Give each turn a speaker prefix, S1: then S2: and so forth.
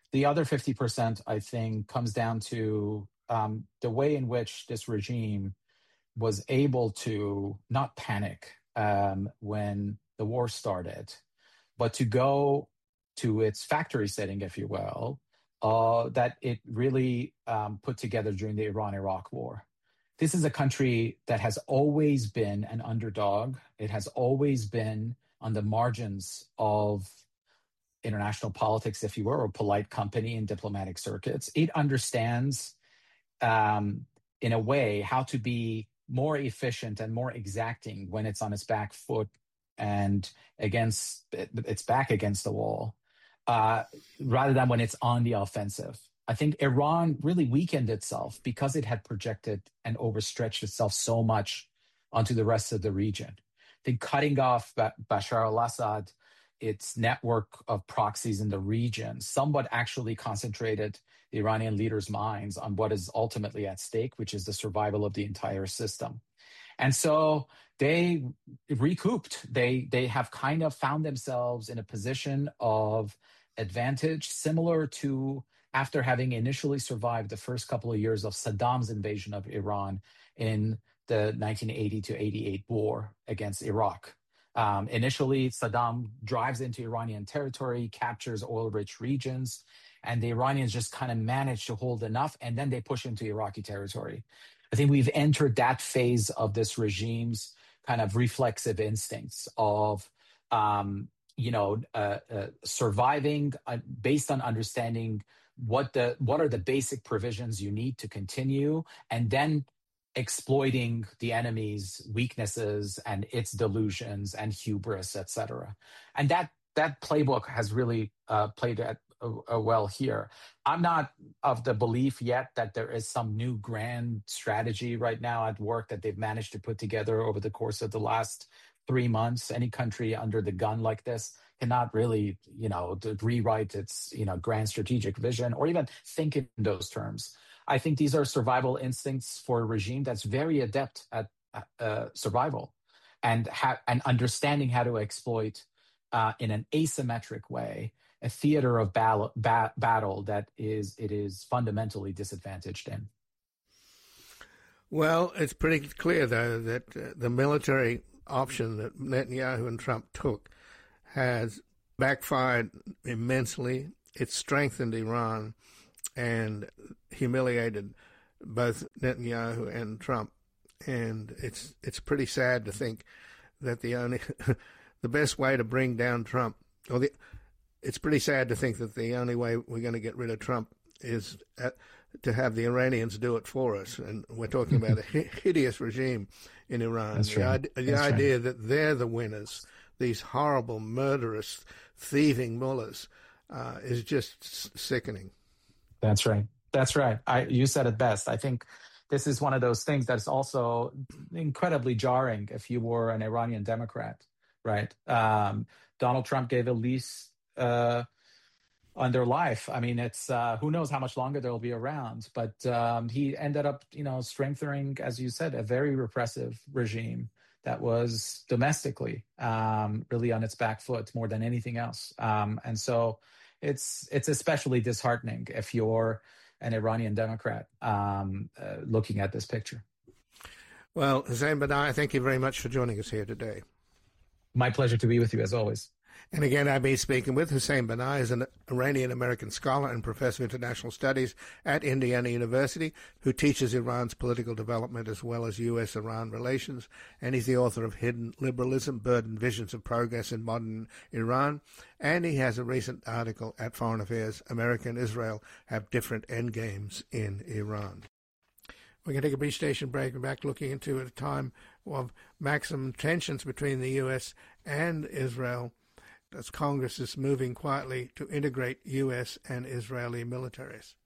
S1: The other 50%, I think, comes down to the way in which this regime was able to not panic when the war started, but to go to its factory setting, if you will, that it really put together during the Iran-Iraq War. This is a country that has always been an underdog. It has always been on the margins of international politics, if you were, or polite company in diplomatic circuits. It understands, in a way, how to be more efficient and more exacting when it's on its back foot and against its back against the wall, rather than when it's on the offensive. I think Iran really weakened itself because it had projected and overstretched itself so much onto the rest of the region. I think cutting off Bashar al-Assad, its network of proxies in the region, somewhat actually concentrated the Iranian leaders' minds on what is ultimately at stake, which is the survival of the entire system. And so they recouped. They have kind of found themselves in a position of advantage, similar to after having initially survived the first couple of years of Saddam's invasion of Iran in the 1980 to 88 war against Iraq. Initially, Saddam drives into Iranian territory, captures oil-rich regions, and the Iranians just kind of manage to hold enough, and then they push into Iraqi territory. I think we've entered that phase of this regime's kind of reflexive instincts of, surviving based on understanding what are the basic provisions you need to continue, and then exploiting the enemy's weaknesses and its delusions and hubris, etc. And that playbook has really played well here. I'm not of the belief yet that there is some new grand strategy right now at work that they've managed to put together over the course of the last 3 months. Any country under the gun like this cannot really, rewrite its, grand strategic vision or even think in those terms. I think these are survival instincts for a regime that's very adept at survival and understanding how to exploit in an asymmetric way a theater of battle that it is fundamentally disadvantaged in.
S2: Well, it's pretty clear, though, that the military option that Netanyahu and Trump took has backfired immensely. It's strengthened Iran and humiliated both Netanyahu and Trump. And it's pretty sad to think that the best way to bring down Trump, it's pretty sad to think that the only way we're going to get rid of Trump is to have the Iranians do it for us. And we're talking about a hideous regime in Iran.
S1: That's right.
S2: The idea that they're the winners, these horrible, murderous, thieving mullahs, is just sickening.
S1: That's right. That's right. You said it best. I think this is one of those things that's also incredibly jarring if you were an Iranian Democrat, right? Donald Trump gave a lease on their life. I mean, it's who knows how much longer they'll be around, but he ended up, strengthening, as you said, a very repressive regime that was domestically really on its back foot more than anything else. And so it's especially disheartening if you're an Iranian Democrat looking at this picture.
S2: Well, Hussein Banai, thank you very much for joining us here today.
S1: My pleasure to be with you, as always.
S2: And again, I've been speaking with Hussein Banai, is an Iranian-American scholar and professor of international studies at Indiana University, who teaches Iran's political development as well as U.S.-Iran relations, and he's the author of Hidden Liberalism, Burdened Visions of Progress in Modern Iran, and he has a recent article at Foreign Affairs, America and Israel Have Different Endgames in Iran. We're going to take a brief station break. We're back looking into a time of maximum tensions between the U.S. and Israel as Congress is moving quietly to integrate U.S. and Israeli militaries.